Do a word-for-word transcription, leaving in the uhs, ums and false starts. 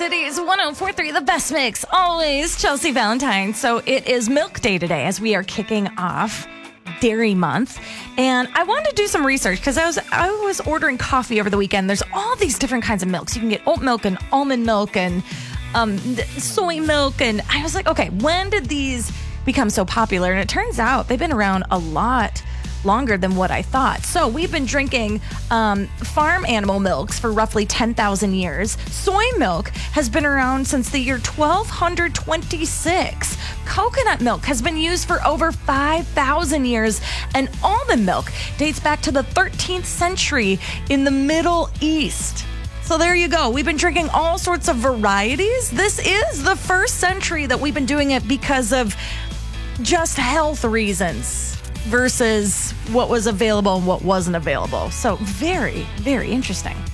City's one oh four point three, the best mix, always Chelsea Valentine. So it is milk day today as we are kicking off Dairy Month. And I wanted to do some research because I was I was ordering coffee over the weekend. There's all these different kinds of milks. You can get oat milk and almond milk and um, soy milk. And I was like, okay, when did these become so popular? And it turns out they've been around a lot longer than what I thought. So we've been drinking um, farm animal milks for roughly ten thousand years. Soy milk has been around since the year twelve twenty-six. Coconut milk has been used for over five thousand years. And almond milk dates back to the thirteenth century in the Middle East. So there you go. We've been drinking all sorts of varieties. This is the first century that we've been doing it because of just health reasons versus what was available and what wasn't available. So very, very interesting.